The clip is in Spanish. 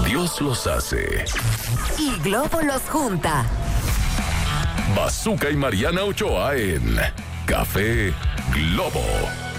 Dios los hace y Globo los junta. Bazooka y Mariana Ochoa en Café Globo.